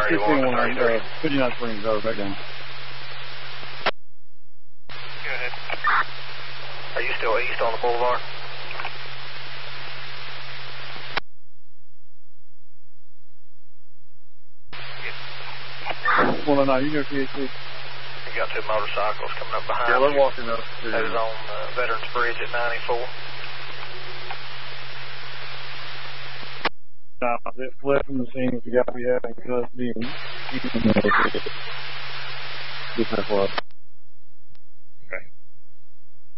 31 to 33. 59 Springs, over, back down. Go ahead. Are you still east on the boulevard? Well, no, you go PhD. You got two motorcycles coming up behind Yeah, you. they're walking up. That is on Veterans Bridge at 94. They fled from the scene with the guy we had in custody and he's in the